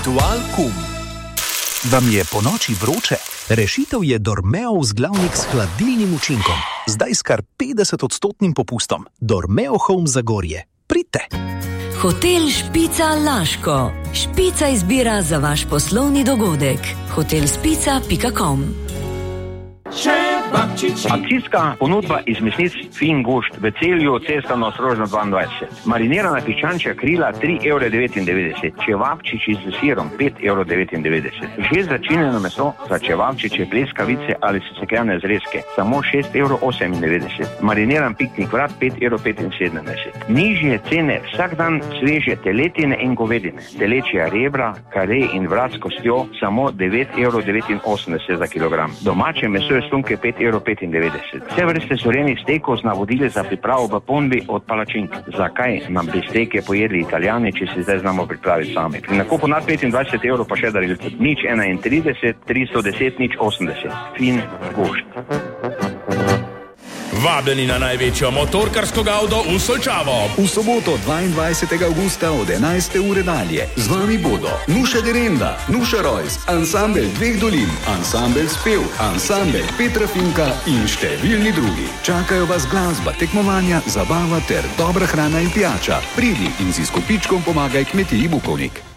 Ritual kum. Vam je po noči vroče? Rešitev je Dormeov vzglavnik s hladilnim učinkom. Zdaj s kar 50% popustom. Dormeo Home Zagorje. Pridite! Hotel Špica Laško. Špica izbira za vaš poslovni dogodek. hotelspica.com. Akcijska ponudba iz mesnic Fin Gošt v Celju, Cesta Novostrožna 22. Marinirana piščančja krila 3,99 €, čevapčiči s sirom 5,99 €. Že začinjeno meso za čevapčiče, pleskavice ali sesekljane zrezke samo 6,98 €. Mariniran piknik vrat 5,75 €. Nižje cene vsak dan sveže teletine in govedine. Telečja rebra, kare in vrat s kostjo samo 9,89 € za kilogram. Domače meso je slunke 5,95 €. Vse vrste zorenih stekov z navodili za pripravo v ponudbi od palačink. Zakaj nam bi steke pojedli Italijani, če si zdaj znamo pripraviti sami? Pri nakupu nad 25 € pa še darilce. 031 310 080. Fin Gošt. Vabljeni na največjo motorkarsko gavdo v Solčavo. V soboto 22. avgusta od 11. ure dalje. Z vami bodo Nuša Derenda, Nuša Rojs, ansambel Dveh dolin, ansambel Spev, ansambel Petra Finka in številni drugi. Čakajo vas glasba, tekmovanja, zabava ter dobra hrana in pijača. Pridi in si s kopičkom pomagaj kmetiji Bukovnik.